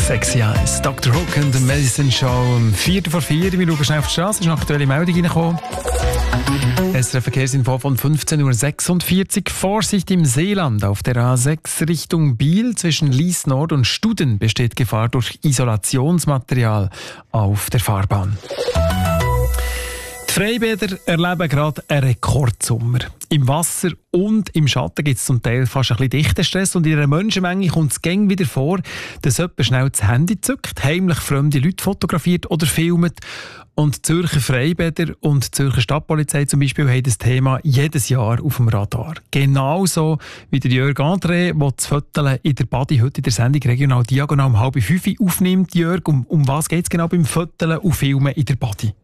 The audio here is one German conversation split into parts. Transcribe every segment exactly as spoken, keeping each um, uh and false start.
Sexy Eyes, Doktor Hook und The Medicine Show um vier vor vier. Wir schauen schnell auf die Straße, ist eine aktuelle Meldung reingekommen. S R F-Verkehrsinfo von fünfzehn Uhr sechsundvierzig. Vorsicht im Seeland. Auf der A sechs Richtung Biel zwischen Lies Nord und Studen besteht Gefahr durch Isolationsmaterial auf der Fahrbahn. Die Freibäder erleben gerade einen Rekordsommer. Im Wasser und im Schatten gibt es zum Teil fast ein bisschen dichten Stress und in einer Menschenmenge kommt es gäng wieder vor, dass jemand schnell das Handy zückt, heimlich fremde Leute fotografiert oder filmt. Und die Zürcher Freibäder und die Zürcher Stadtpolizei zum Beispiel haben das Thema jedes Jahr auf dem Radar. Genauso wie der Jörg André, der das Föteln in der Badi heute in der Sendung regional diagonal um halb fünf aufnimmt. Jörg, um, um was geht es genau beim Föteln und Filmen in der Badi?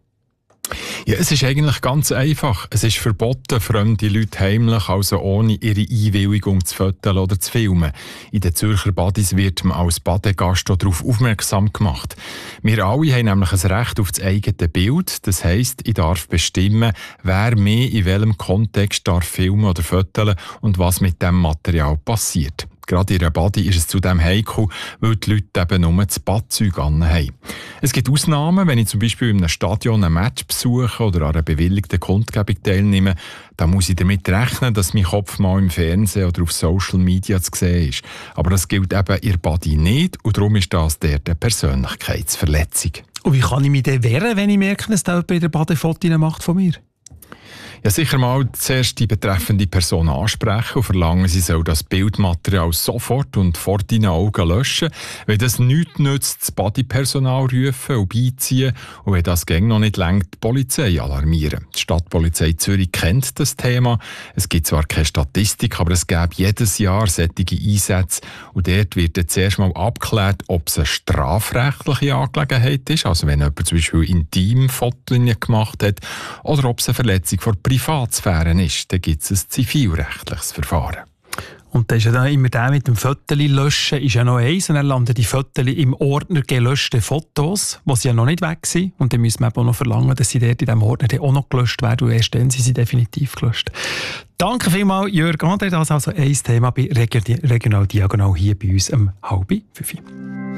Ja, es ist eigentlich ganz einfach. Es ist verboten, fremde Leute heimlich, also ohne ihre Einwilligung zu fotografieren oder zu filmen. In den Zürcher Badis wird man als Badegast darauf aufmerksam gemacht. Wir alle haben nämlich ein Recht auf das eigene Bild. Das heisst, ich darf bestimmen, wer mehr in welchem Kontext darf filmen oder fotografieren und was mit dem Material passiert. Gerade in einer Badi ist es zudem heikel, weil die Leute eben nur das Badzeug anhaben. Es gibt Ausnahmen, wenn ich zum Beispiel in einem Stadion ein Match besuche oder an einer bewilligten Kundgebung teilnehme, dann muss ich damit rechnen, dass mein Kopf mal im Fernsehen oder auf Social Media zu sehen ist. Aber das gilt eben in der Badi nicht und darum ist das der eine Persönlichkeitsverletzung. Und wie kann ich mich denn wehren, wenn ich merke, dass jemand bei der Badi Fotos macht von mir? Ja, sicher mal zuerst die betreffende Person ansprechen und verlangen, sie soll das Bildmaterial sofort und vor deinen Augen löschen. Wenn das nichts nützt, das Bodypersonal rufen und beiziehen und wenn das gäng noch nicht reicht, die Polizei alarmieren. Die Stadtpolizei Zürich kennt das Thema. Es gibt zwar keine Statistik, aber es gäbe jedes Jahr solche Einsätze und dort wird dann zuerst mal abgeklärt, ob es eine strafrechtliche Angelegenheit ist, also wenn jemand zum Beispiel Intimfotos gemacht hat, oder ob es eine Verletzung von Privatsphäre ist, dann gibt es ein zivilrechtliches Verfahren. Und dann ist ja dann immer der mit dem Fotos löschen, ist ja noch eins. Und dann landen die Fotos im Ordner gelöschte Fotos, die ja noch nicht weg sind. Und dann müssen wir auch noch verlangen, dass sie dort in diesem Ordner auch noch gelöscht werden. Und erst dann sind sie definitiv gelöscht. Danke vielmals, Jörg André. Das ist also ein Thema bei Regional Diagonal hier bei uns um halb fünf.